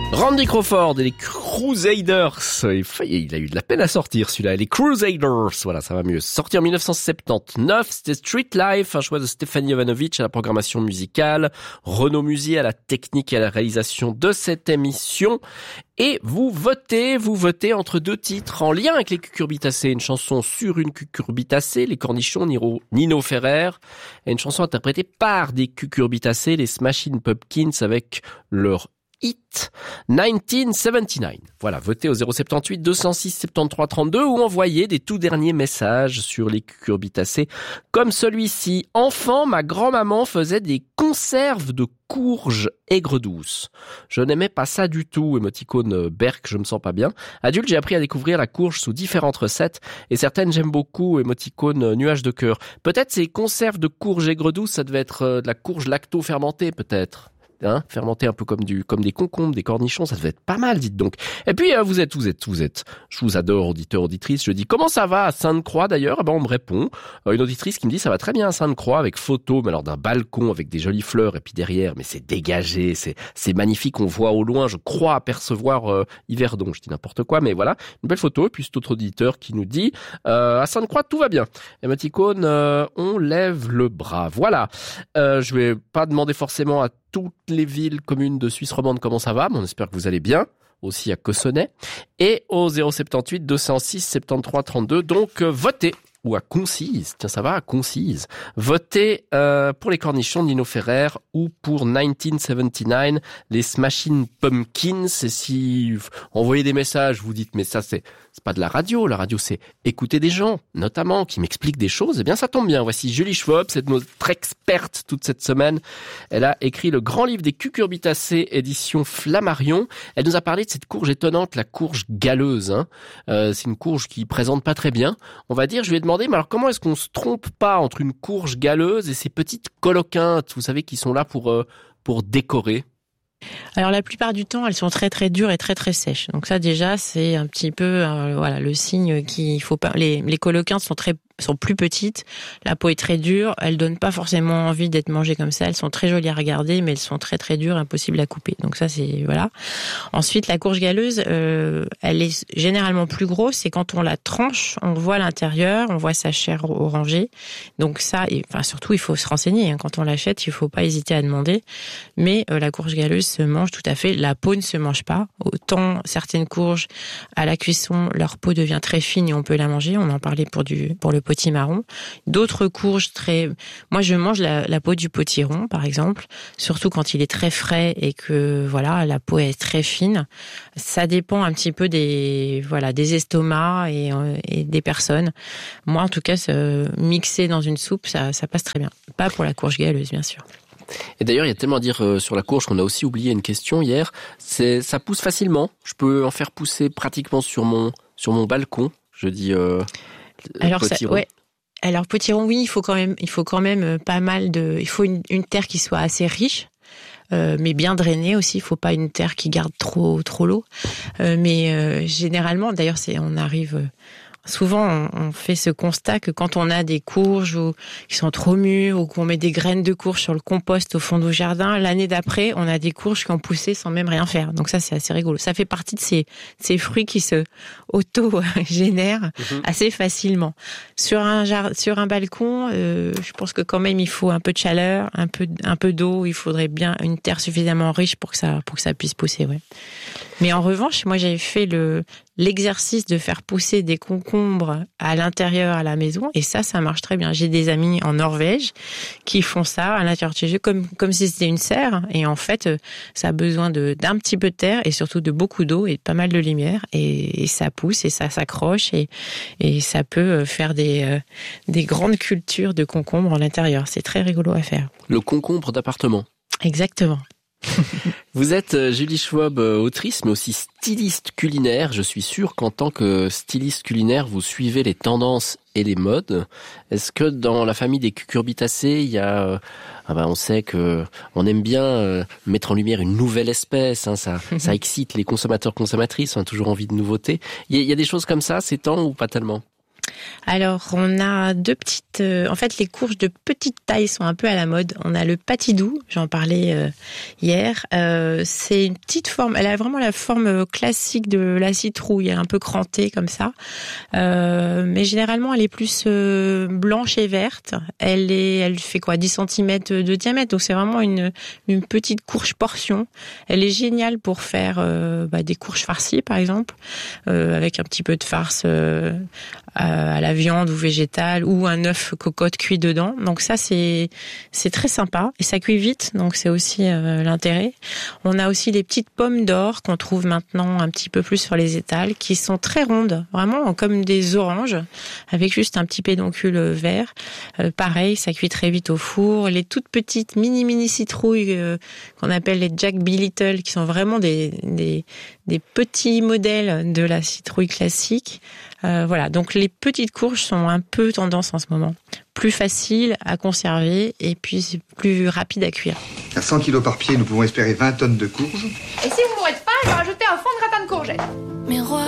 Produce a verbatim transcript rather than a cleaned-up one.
Randy Crawford et les Crusaders. Il a eu de la peine à sortir celui-là. Les Crusaders, voilà, ça va mieux. Sorti en dix-neuf cent soixante-dix-neuf, c'était Street Life, un choix de Stéphanie Jovanovic à la programmation musicale, Renaud Musier à la technique et à la réalisation de cette émission. Et vous votez, vous votez entre deux titres en lien avec les cucurbitacées. Une chanson sur une cucurbitacée, les cornichons, Nino, Nino Ferrer, et une chanson interprétée par des cucurbitacées, les Smashing Pumpkins avec leur Hit dix-neuf cent soixante-dix-neuf. Voilà, votez au zéro sept huit deux zéro six soixante-treize trente-deux ou envoyez des tout derniers messages sur les cucurbitacées comme celui-ci. Enfant, ma grand-maman faisait des conserves de courges aigres douces. Je n'aimais pas ça du tout, émoticône Berk, je me sens pas bien. Adulte, j'ai appris à découvrir la courge sous différentes recettes et certaines j'aime beaucoup, émoticône nuage de cœur. Peut-être ces conserves de courges aigres douces, ça devait être de la courge lacto-fermentée peut-être. Hein, fermenté un peu comme du, comme des concombres, des cornichons, ça devait être pas mal, dites donc. Et puis, euh, vous êtes, vous êtes, vous êtes, je vous adore, auditeur, auditrice, je dis, comment ça va à Sainte-Croix d'ailleurs? Eh ben, on me répond, euh, une auditrice qui me dit, ça va très bien à Sainte-Croix, avec photo, mais alors d'un balcon, avec des jolies fleurs, et puis derrière, mais c'est dégagé, c'est, c'est magnifique, on voit au loin, je crois apercevoir, euh, Yverdon, je dis n'importe quoi, mais voilà, une belle photo, et puis cet autre auditeur qui nous dit, euh, à Sainte-Croix, tout va bien. Émoticône, euh, on lève le bras. Voilà. Euh, je vais pas demander forcément à toutes les villes communes de Suisse romande comment ça va, mais on espère que vous allez bien, aussi à Cossonay, et au zéro sept huit deux zéro six soixante-treize trente-deux, donc euh, votez, ou à Concise, tiens ça va, à Concise, votez euh, pour les cornichons de Nino Ferrer ou pour dix-neuf cent soixante-dix-neuf, les Smashing Pumpkins, et si vous envoyez des messages, vous dites mais ça c'est c'est pas de la radio, la radio c'est écouter des gens, notamment, qui m'expliquent des choses, eh bien ça tombe bien. Voici Julie Schwab, c'est notre experte toute cette semaine. Elle a écrit le grand livre des cucurbitacées, édition Flammarion. Elle nous a parlé de cette courge étonnante, la courge galeuse. Hein. Euh, c'est une courge qui présente pas très bien. On va dire, je lui ai demandé, mais alors comment est-ce qu'on se trompe pas entre une courge galeuse et ces petites coloquintes, vous savez, qui sont là pour, euh, pour décorer? Alors la plupart du temps, elles sont très très dures et très très sèches. Donc ça déjà, c'est un petit peu euh, voilà le signe qu'il faut pas. Les les coloquintes sont très sont plus petites, la peau est très dure, elles donnent pas forcément envie d'être mangées comme ça. Elles sont très jolies à regarder, mais elles sont très très dures, impossibles à couper. Donc ça c'est voilà. Ensuite la courge galeuse, euh, elle est généralement plus grosse. Et quand on la tranche, on voit l'intérieur, on voit sa chair orangée. Donc ça, et, enfin surtout il faut se renseigner. Hein. Quand on l'achète, il faut pas hésiter à demander. Mais euh, la courge galeuse se mange tout à fait. La peau ne se mange pas. Autant certaines courges à la cuisson, leur peau devient très fine et on peut la manger. On en parlait pour du pour le potimarron. D'autres courges très, moi je mange la, la peau du potiron par exemple, surtout quand il est très frais et que voilà la peau est très fine. Ça dépend un petit peu des voilà des estomacs et, et des personnes. Moi en tout cas, se mixer dans une soupe, ça ça passe très bien. Pas pour la courge galeuse bien sûr. Et d'ailleurs, il y a tellement à dire euh, sur la courge qu'on a aussi oublié une question hier. C'est, ça pousse facilement. Je peux en faire pousser pratiquement sur mon sur mon balcon. Je dis. Euh, Alors ça, ouais. Alors potiron, oui, il faut quand même, il faut quand même pas mal de. Il faut une, une terre qui soit assez riche. Euh, mais bien drainée aussi. Il faut pas une terre qui garde trop trop l'eau. Euh, mais euh, généralement, d'ailleurs, c'est on arrive. Euh, Souvent, on fait ce constat que quand on a des courges ou, qui sont trop mûres ou qu'on met des graines de courge sur le compost au fond du jardin, l'année d'après, on a des courges qui ont poussé sans même rien faire. Donc ça, c'est assez rigolo. Ça fait partie de ces, ces fruits qui se auto-génèrent mmh. assez facilement. Sur un, jar, sur un balcon, euh, je pense que quand même, il faut un peu de chaleur, un peu, un peu d'eau. Il faudrait bien une terre suffisamment riche pour que ça, pour que ça puisse pousser. Ouais. Mais en revanche, moi, j'avais fait le l'exercice de faire pousser des concombres à l'intérieur à la maison, et ça, ça marche très bien. J'ai des amis en Norvège qui font ça à l'intérieur de chez eux, comme comme si c'était une serre, et en fait, ça a besoin de d'un petit peu de terre et surtout de beaucoup d'eau et de pas mal de lumière, et, et ça pousse et ça s'accroche et et ça peut faire des euh, des grandes cultures de concombres à l'intérieur. C'est très rigolo à faire. Le concombre d'appartement. Exactement. Vous êtes Julie Schwab, autrice, mais aussi styliste culinaire. Je suis sûr qu'en tant que styliste culinaire, vous suivez les tendances et les modes. Est-ce que dans la famille des cucurbitacées, il y a, ah ben on sait que on aime bien mettre en lumière une nouvelle espèce, hein, ça, ça excite les consommateurs consommatrices, on a toujours envie de nouveautés. Il y a, il y a des choses comme ça ces temps ou pas tellement? Alors, on a deux petites... Euh, en fait, les courges de petite taille sont un peu à la mode. On a le patidou, j'en parlais euh, hier. Euh, c'est une petite forme, elle a vraiment la forme classique de la citrouille, un peu crantée comme ça. Euh, mais généralement, elle est plus euh, blanche et verte. Elle est, elle fait quoi, dix centimètres de diamètre. Donc, c'est vraiment une, une petite courge portion. Elle est géniale pour faire euh, bah, des courges farcies, par exemple, euh, avec un petit peu de farce euh, à la viande ou végétale, ou un œuf cocotte cuit dedans. Donc ça, c'est c'est très sympa et ça cuit vite, donc c'est aussi euh, l'intérêt. On a aussi les petites pommes d'or qu'on trouve maintenant un petit peu plus sur les étals, qui sont très rondes, vraiment comme des oranges, avec juste un petit pédoncule vert. Euh, pareil, ça cuit très vite au four. Les toutes petites mini mini citrouilles euh, qu'on appelle les Jack B. Little, qui sont vraiment des des des petits modèles de la citrouille classique. Euh, voilà, donc les petites courges sont un peu tendance en ce moment. Plus facile à conserver et puis plus rapide à cuire. À cent kilos par pied, nous pouvons espérer vingt tonnes de courges. Et si vous mourrez de faim, je vais rajouter un fond de gratin de